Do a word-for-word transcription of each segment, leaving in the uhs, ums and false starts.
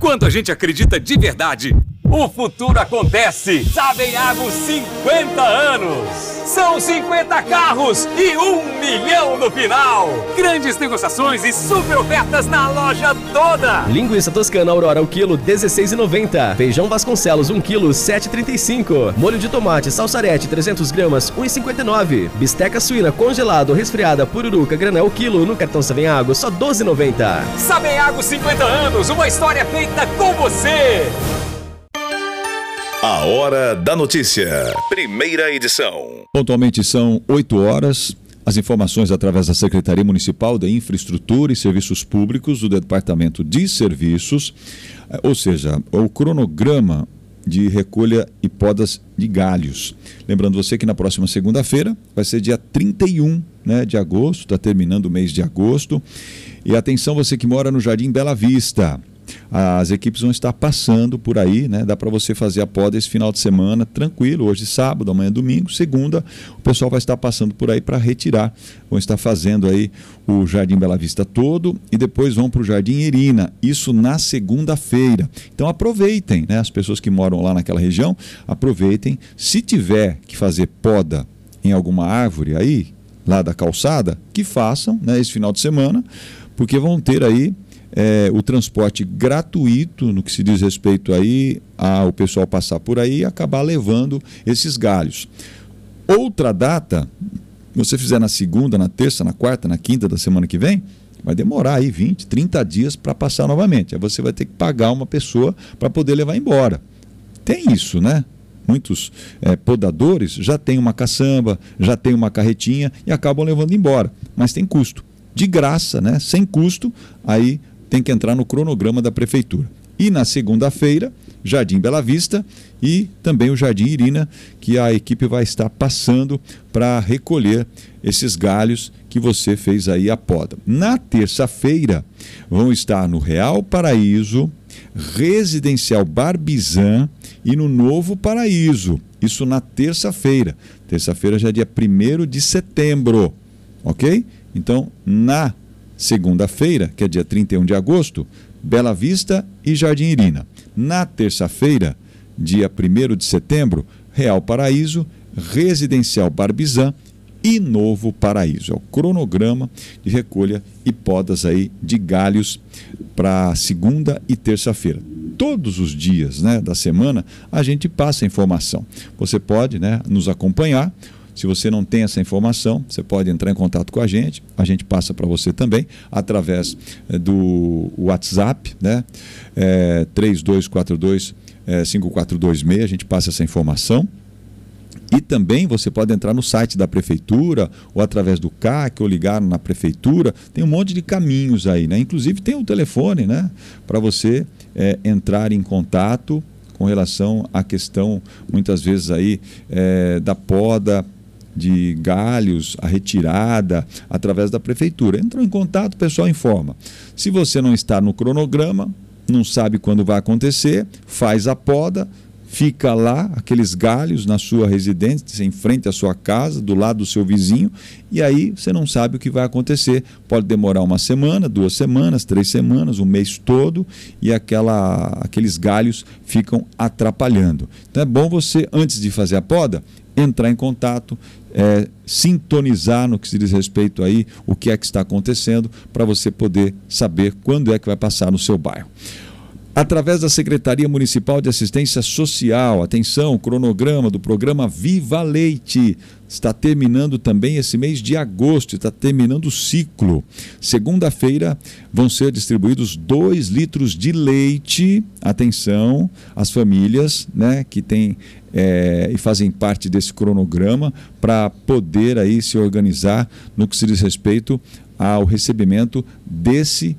Quando a gente acredita de verdade, o futuro acontece. Sabenhago cinquenta anos. São cinquenta carros e um milhão no final. Grandes negociações e super ofertas na loja toda. Linguiça toscana Aurora, o quilo, dezesseis reais e noventa centavos. Feijão Vasconcelos, um quilo, sete reais e trinta e cinco centavos. Molho de tomate Salsarete, trezentas gramas, um real e cinquenta e nove centavos. Bisteca suína congelado, resfriada, pururuca, granel, quilo, no cartão Sabenhago, só doze reais e noventa centavos. Sabenhago cinquenta anos, uma história feita com você. A Hora da Notícia, primeira edição. Pontualmente são oito horas. As informações através da Secretaria Municipal de Infraestrutura e Serviços Públicos do Departamento de Serviços, ou seja, o cronograma de recolha e podas de galhos. Lembrando você que na próxima segunda-feira vai ser dia trinta e um, né, de agosto, está terminando o mês de agosto. E atenção você que mora no Jardim Bela Vista. As equipes vão estar passando por aí, né? Dá para você fazer a poda esse final de semana, tranquilo, hoje sábado, amanhã domingo, segunda, o pessoal vai estar passando por aí para retirar. Vão estar fazendo aí o Jardim Bela Vista todo e depois vão para o Jardim Irina, isso na segunda-feira. Então aproveitem, né? As pessoas que moram lá naquela região, aproveitem. Se tiver que fazer poda em alguma árvore aí, lá da calçada, que façam, né, esse final de semana, porque vão ter aí É, o transporte gratuito no que se diz respeito aí ao pessoal passar por aí e acabar levando esses galhos. Outra data, se você fizer na segunda, na terça, na quarta, na quinta da semana que vem, vai demorar aí vinte, trinta dias para passar novamente. Aí você vai ter que pagar uma pessoa para poder levar embora. Tem isso, né? Muitos é, podadores já têm uma caçamba, já têm uma carretinha e acabam levando embora. Mas tem custo. De graça, né? Sem custo, aí tem que entrar no cronograma da prefeitura. E na segunda-feira, Jardim Bela Vista e também o Jardim Irina, que a equipe vai estar passando para recolher esses galhos que você fez aí a poda. Na terça-feira, vão estar no Real Paraíso, Residencial Barbizan e no Novo Paraíso. Isso na terça-feira. Terça-feira já é dia primeiro de setembro, ok? Então, na segunda-feira, que é dia trinta e um de agosto, Bela Vista e Jardim Irina. Na terça-feira, dia primeiro de setembro, Real Paraíso, Residencial Barbizan e Novo Paraíso. É o cronograma de recolha e podas aí de galhos para segunda e terça-feira. Todos os dias, né, da semana a gente passa a informação. Você pode, né, nos acompanhar. Se você não tem essa informação, você pode entrar em contato com a gente, a gente passa para você também, através é, do WhatsApp, né? É, três dois quatro dois, cinco quatro dois seis, a gente passa essa informação. E também você pode entrar no site da prefeitura, ou através do C A C, ou ligar na prefeitura, tem um monte de caminhos aí, né? Inclusive tem o telefone, né? Para você é, entrar em contato com relação à questão, muitas vezes aí, é, da poda de galhos, a retirada através da prefeitura. Entrou em contato, o pessoal informa. Se você não está no cronograma, não sabe quando vai acontecer, faz a poda, fica lá, aqueles galhos na sua residência, em frente à sua casa, do lado do seu vizinho, e aí você não sabe o que vai acontecer. Pode demorar uma semana, duas semanas, três semanas, um mês todo, e aquela, aqueles galhos ficam atrapalhando. Então é bom você, antes de fazer a poda, entrar em contato, é, sintonizar no que se diz respeito aí, o que é que está acontecendo, para você poder saber quando é que vai passar no seu bairro. Através da Secretaria Municipal de Assistência Social, atenção, cronograma do programa Viva Leite, está terminando também esse mês de agosto, está terminando o ciclo. Segunda-feira vão ser distribuídos dois litros de leite, atenção, às famílias, né, que têm é, e fazem parte desse cronograma, para poder aí se organizar no que se diz respeito ao recebimento desse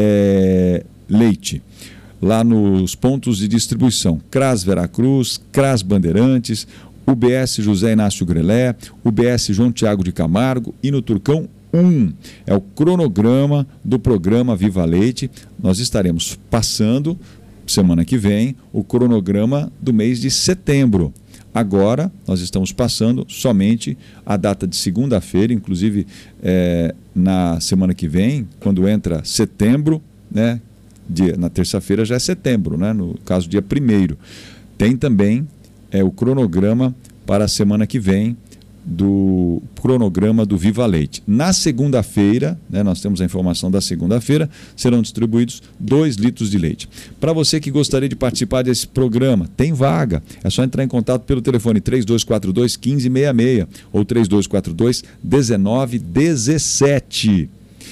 é, leite. Lá nos pontos de distribuição, CRAS Veracruz, CRAS Bandeirantes, U B S José Inácio Grelé, U B S João Tiago de Camargo e no Turcão um. É o cronograma do programa Viva Leite. Nós estaremos passando, semana que vem, o cronograma do mês de setembro. Agora, nós estamos passando somente a data de segunda-feira, inclusive é, na semana que vem, quando entra setembro, né? dia, na terça-feira já é setembro, né? No caso, dia primeiro. Tem também é, o cronograma para a semana que vem, do cronograma do Viva Leite. Na segunda-feira, né, nós temos a informação da segunda-feira, serão distribuídos dois litros de leite. Para você que gostaria de participar desse programa, tem vaga. É só entrar em contato pelo telefone três dois quatro dois, um cinco seis seis ou três dois quatro dois, um nove um sete.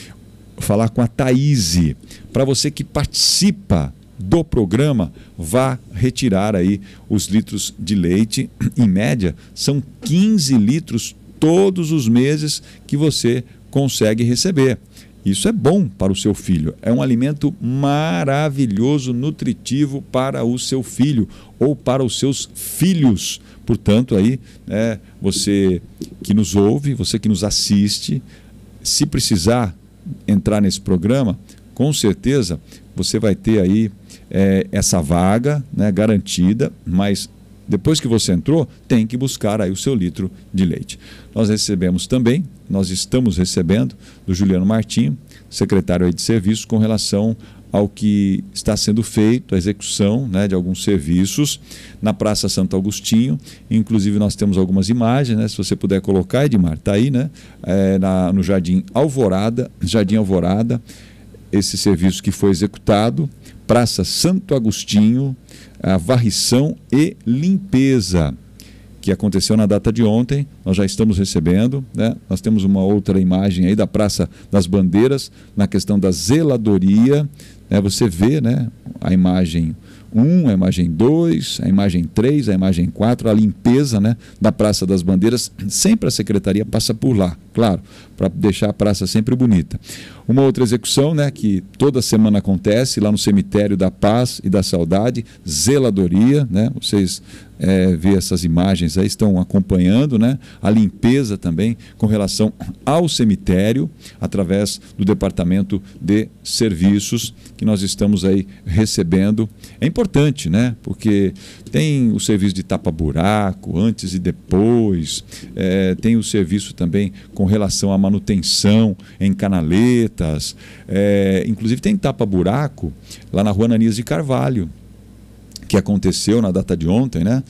Falar com a Thaís. Para você que participa do programa, vá retirar aí os litros de leite. Em média, são quinze litros todos os meses que você consegue receber. Isso é bom para o seu filho. É um alimento maravilhoso, nutritivo para o seu filho ou para os seus filhos. Portanto, aí, é, você que nos ouve, você que nos assiste, se precisar entrar nesse programa, com certeza você vai ter aí é, essa vaga, né, garantida, mas depois que você entrou, tem que buscar aí o seu litro de leite. Nós recebemos também, nós estamos recebendo do Juliano Martinho, secretário aí de serviços, com relação ao que está sendo feito, a execução, né, de alguns serviços na Praça Santo Agostinho. Inclusive nós temos algumas imagens, né, se você puder colocar, Edmar, está aí, né, é, na, no Jardim Alvorada, Jardim Alvorada, esse serviço que foi executado, Praça Santo Agostinho, a varrição e limpeza, que aconteceu na data de ontem. Nós já estamos recebendo, né? Nós temos uma outra imagem aí da Praça das Bandeiras, na questão da zeladoria, né? Você vê, né, a imagem um, a imagem dois, a imagem três, a imagem quatro, a limpeza, né, da Praça das Bandeiras. Sempre a Secretaria passa por lá, claro, para deixar a praça sempre bonita. Uma outra execução, né, que toda semana acontece lá no Cemitério da Paz e da Saudade, zeladoria, né, vocês é, vê essas imagens aí, estão acompanhando, né, a limpeza também com relação ao cemitério, através do Departamento de Serviços, que nós estamos aí recebendo. É importante, né, porque tem o serviço de tapa-buraco, antes e depois, é, tem o serviço também com relação à manutenção em canaletas, é, inclusive tem tapa-buraco lá na Rua Ananias de Carvalho, que aconteceu na data de ontem, né?